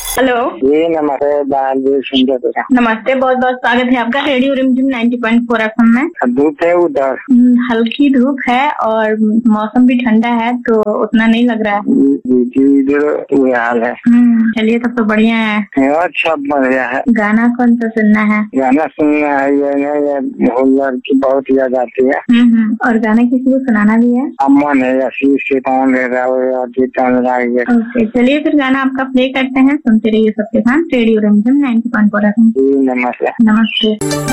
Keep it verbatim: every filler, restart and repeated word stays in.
Hello जी नमस्ते। बालवीर सुंदर। नमस्ते, बहुत बहुत स्वागत है आपका रेडियो रिमझिम नब्बे पॉइंट चार एफएम में। धूप है उधर? हल्की धूप है और मौसम भी ठंडा है तो उतना नहीं लग रहा है। जी जी इधर ये हाल है। चलिए तब तो बढ़िया है। अच्छा बढ़िया है। गाना कौन सा सुनना है? गाना सुनना है ये नहीं हुल्लड़ की बहुत याद आती है। और गाना किसी को सुनाना भी है? अमन है आशीष से कौन ले रहा है जीता है। ओके चलिए फिर गाना आपका प्ले करते हैं, सुनते रहिए सबके साथ रेडियो रिमझिम नब्बे पॉइंट चार एफएम। जी नमस्ते। नमस्ते।